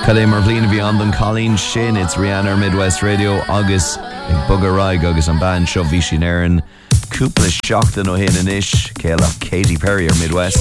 Cadé mar bliana bhí an don Colleen sin, it's Rihanna Midwest Radio agus ag Bugger agus an band seo bhí sin éireann cúpla seachtain ó hin inis céalach Katy Perry ar Midwest.